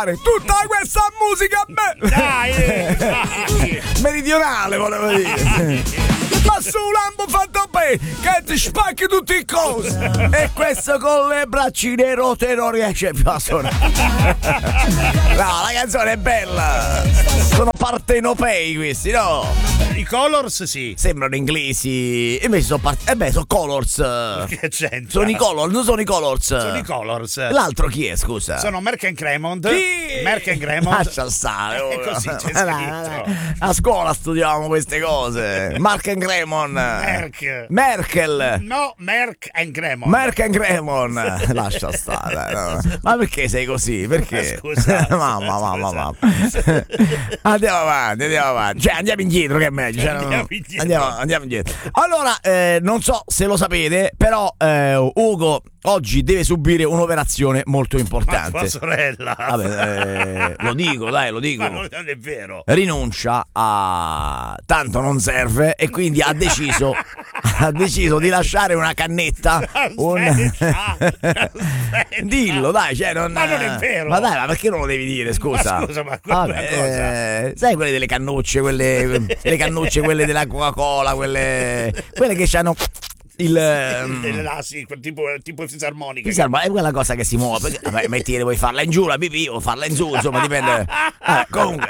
fare tutta questa musica a me. Dai. Meridionale volevo dire. Ma su Lambo fatto bene che ti spacchi tutti i cosi. E questo con le braccine rotte non riesce più a suonare. No, la canzone è bella. Sono partenopei questi, no? I Colors sì. Sembrano inglesi. Invece sono sono Colors. Che c'entra? Sono i Colors, non sono i Colors. Sono i Colors. L'altro chi è, scusa? Sono Merck and Cremont. Chi? Merck and Cremont. Lascia stare. È così c'è scritto. A scuola studiavamo queste cose. Mark and Cremon. Merkel. No, Merck and Cremont. Merck and Cremon. Lascia stare. No. Ma perché sei così? Perché? Scusa. Mamma. Andiamo avanti. Cioè, andiamo indietro, che è meglio. Cioè, andiamo indietro. Allora, non so se lo sapete, però Ugo oggi deve subire un'operazione molto importante. Ma tua sorella. Vabbè, lo dico. Ma non è vero. Rinuncia a tanto non serve e quindi ha deciso di lasciare una cannetta. Dillo, dai, cioè non. Ma non è vero. Ma dai, ma perché non lo devi dire, scusa? Ma scusa, ma cosa? Sai quelle delle cannucce, le cannucce, quelle della Coca-Cola, quelle che c'hanno sì, tipo fisarmonica. È quella cosa che si muove. Vabbè, metti, vuoi farla in giù la pipì o farla in su, insomma, dipende. Comunque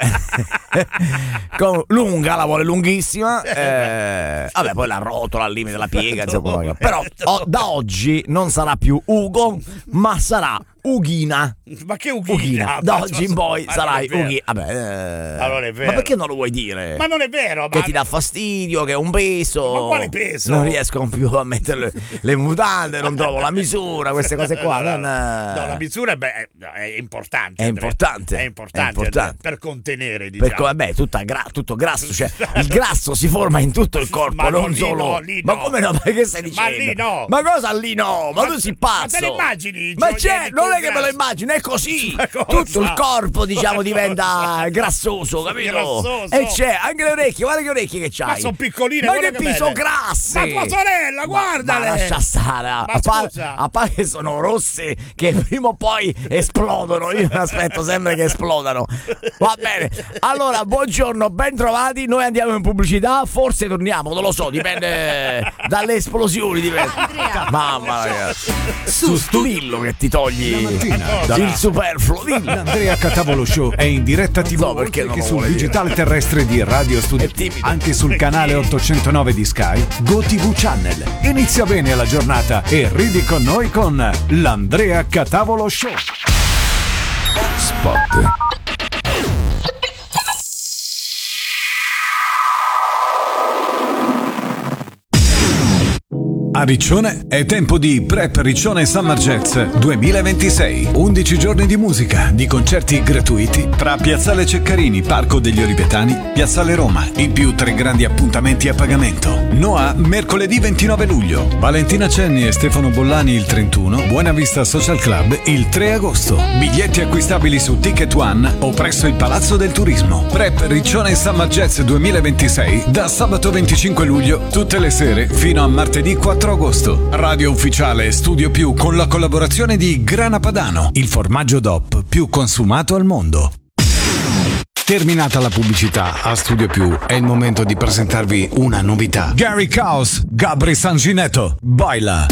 lunga, la vuole lunghissima. Vabbè, poi la rotola al limite della piega, insomma. Però da oggi non sarà più Ugo, ma sarà Ughina. Ma che Ughina? Da oggi in poi sarai Ughina. Vabbè, ma non è vero. Ma perché non lo vuoi dire? Ma non è vero. Che ti dà fastidio, che è un peso. Ma quale peso? Non riescono più a mettere le mutande, non trovo la misura, queste cose qua. No, la misura è importante. È importante. È importante. Per contenere, diciamo. Perché vabbè, tutto grasso, cioè il grasso si forma in tutto il corpo, ma non lì solo. lì ma no. Come no? Ma che stai dicendo? Ma lì no. Ma cosa lì no? Ma tu sei pazzo? Ma te le immagini? Ma c'è, non è che me lo immagino, è così. Tutto il corpo, diciamo, diventa grassoso, capito? Grassoso. E c'è anche le orecchie, guarda che orecchie che c'hai. Ma sono piccoline, ma che sono grasse. Ma tua sorella, guardale. Ma lascia stare. A parte che sono rosse, che prima o poi esplodono. Io mi aspetto sempre che esplodano. Va bene. Allora, buongiorno, ben trovati. Noi andiamo in pubblicità, forse torniamo, non lo so, dipende dalle esplosioni. Dipende. Mamma ragazzi. Su Dillo che ti togli il superfluo. L'Andrea Catavolo Show è in diretta TV, so perché oltre non che lo sul vuole digitale terrestre di Radio Studio, anche sul canale 809 di Sky, GoTV Channel. Inizia bene la giornata e ridi con noi con l'Andrea Catavolo Show. Spot. A Riccione è tempo di Prep Riccione Summer Jazz 2026. 11 giorni di musica, di concerti gratuiti tra Piazzale Ceccarini, Parco degli Olivetani, Piazzale Roma. In più 3 grandi appuntamenti a pagamento. Noa mercoledì 29 luglio, Valentina Cenni e Stefano Bollani il 31, Buena Vista Social Club il 3 agosto. Biglietti acquistabili su Ticket One o presso il Palazzo del Turismo. Prep Riccione Summer Jazz 2026 da sabato 25 luglio tutte le sere fino a martedì 4 agosto. Radio Ufficiale Studio Più con la collaborazione di Grana Padano, il formaggio DOP più consumato al mondo. Terminata la pubblicità a Studio Più, è il momento di presentarvi una novità. Gary Caos, Gabri Sanginetto, Baila.